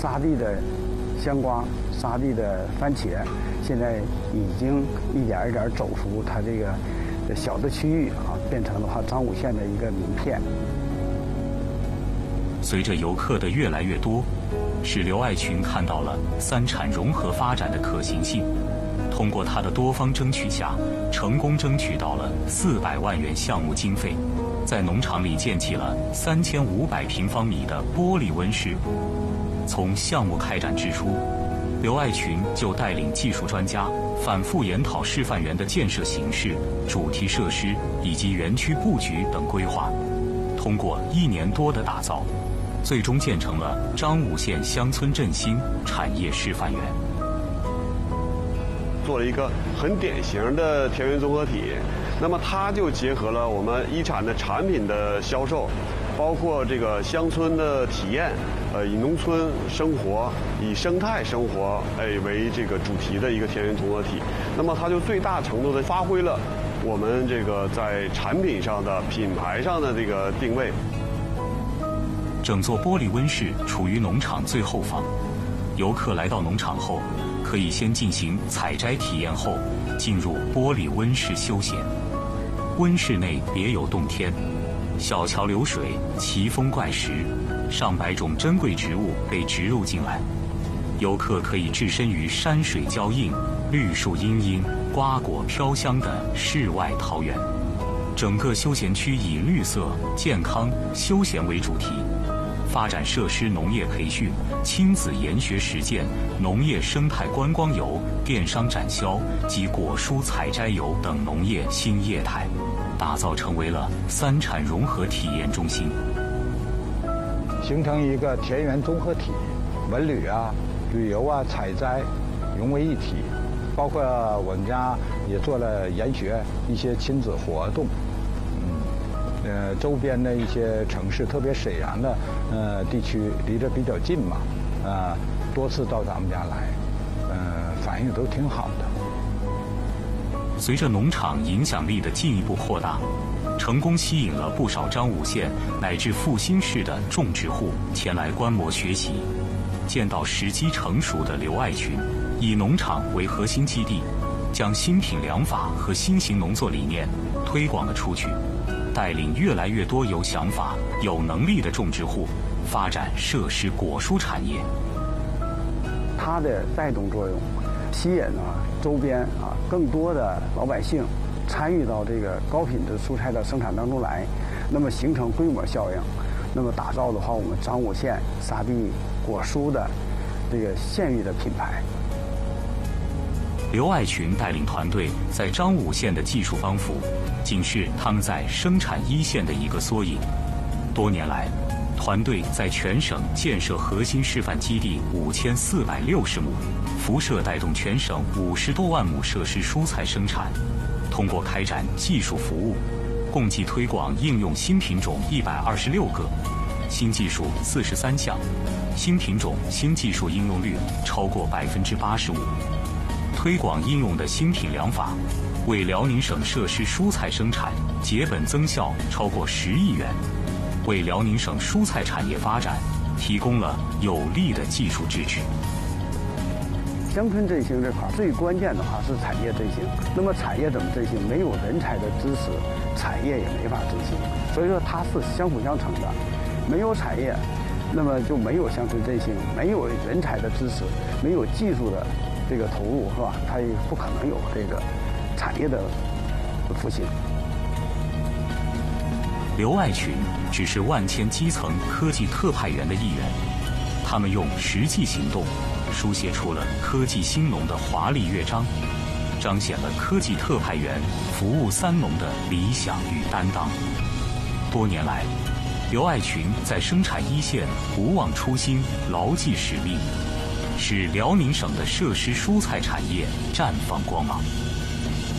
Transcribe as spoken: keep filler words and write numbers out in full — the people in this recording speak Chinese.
沙地的香瓜、沙地的番茄，现在已经一点一点走出它这个小的区域啊，变成了话张武县的一个名片。 随着游客的越来越多，使刘爱群看到了三产融合发展的可行性。通过他的多方争取下，成功争取到了四百万元项目经费，在农场里建起了三千五百平方米的玻璃温室。从项目开展之初，刘爱群就带领技术专家反复研讨示范园的建设形式、主题设施以及园区布局等规划。通过一年多的打造，最终建成了张武县乡村振兴产业示范园。 做了一个很典型的田园综合体，那么它就结合了我们一产的产品的销售，包括这个乡村的体验，呃，以农村生活、以生态生活哎为这个主题的一个田园综合体。那么它就最大程度的发挥了我们这个在产品上的品牌上的这个定位。 整座玻璃温室处于农场最后方，游客来到农场后，可以先进行采摘体验后，进入玻璃温室休闲。温室内别有洞天，小桥流水，奇峰怪石，上百种珍贵植物被植入进来。游客可以置身于山水交映、绿树茵茵、瓜果飘香的世外桃源。整个休闲区以绿色、健康、休闲为主题，发展设施农业培训、亲子研学实践、农业生态观光游、电商展销及果蔬采摘游等农业新业态，打造成为了三产融合体验中心， 形成一个田园综合体，文旅啊、旅游啊、采摘融为一体。包括我们家也做了研学一些亲子活动。呃，周边的一些城市，特别沈阳的呃地区，离着比较近嘛，呃，多次到咱们家来，呃，反应都挺好的。 随着农场影响力的进一步扩大，成功吸引了不少张武县乃至阜新市的种植户前来观摩学习。见到时机成熟的刘爱群，以农场为核心基地，将新品粮法和新型农作理念推广了出去。带领越来越多有想法、有能力的种植户发展设施果蔬产业。 它的带动作用，吸引啊周边啊更多的老百姓参与到这个高品质蔬菜的生产当中来，那么形成规模效应，那么打造的话，我们张武县沙地果蔬的这个县域的品牌。 刘爱群带领团队在张武县的技术帮扶，仅是他们在生产一线的一个缩影。多年来，团队在全省建设核心示范基地五千四百六十亩，辐射带动全省五十多万亩设施蔬菜生产。通过开展技术服务，共计推广应用新品种一百二十六个，新技术四十三项，新品种新技术应用率超过百分之八十五。推广应用的新品粮法，为辽宁省设施蔬菜生产结本增效超过十亿元，为辽宁省蔬菜产业发展提供了有力的技术支持。 乡村振兴这块最关键的话是产业振兴。那么产业怎么振兴？没有人才的支持，产业也没法振兴。所以说它是相辅相成的。没有产业，那么就没有乡村振兴；没有人才的支持，没有技术的这个投入，是吧？它也不可能有这个产业的复兴。 刘爱群只是万千基层科技特派员的一员，他们用实际行动书写出了科技兴农的华丽乐章，彰显了科技特派员服务三农的理想与担当。多年来，刘爱群在生产一线不忘初心，牢记使命，使辽宁省的设施蔬菜产业绽放光芒。